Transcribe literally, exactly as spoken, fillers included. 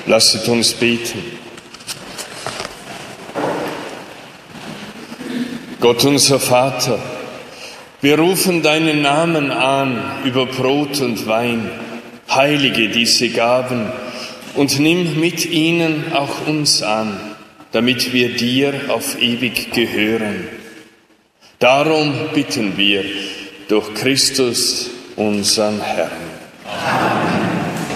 Lasset uns beten. Gott unser Vater, wir rufen deinen Namen an über Brot und Wein. Heilige diese Gaben und nimm mit ihnen auch uns an, damit wir dir auf ewig gehören. Darum bitten wir durch Christus, unseren Herrn.